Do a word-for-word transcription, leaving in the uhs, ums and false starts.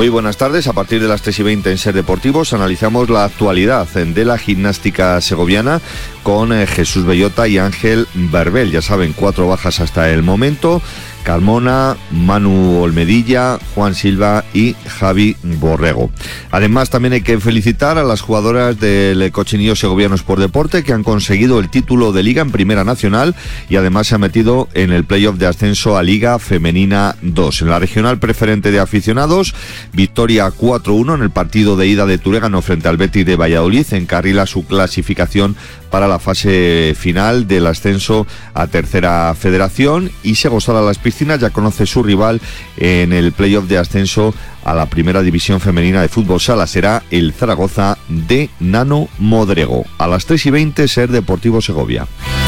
Muy buenas tardes. A partir de las tres y veinte en Ser Deportivos analizamos la actualidad de la gimnástica segoviana con eh, Jesús Bellota y Ángel Berbel. Ya saben, cuatro bajas hasta el momento: Carmona, Manu Olmedilla, Juan Silva y Javi Borrego. Además, también hay que felicitar a las jugadoras del Cochinillo Segoviano Sport Deporte, que han conseguido el título de Liga en Primera Nacional y además se han metido en el playoff de ascenso a Liga Femenina dos. En la regional preferente de aficionados, victoria cuatro uno en el partido de ida de Turégano frente al Betis de Valladolid, encarrila su clasificación para la fase final del ascenso a Tercera Federación, y Segosala Las Piscinas ya conoce su rival en el playoff de ascenso a la Primera División Femenina de Fútbol Sala. Será el Zaragoza de Nano Modrego. A las tres y veinte, Ser Deportivo Segovia.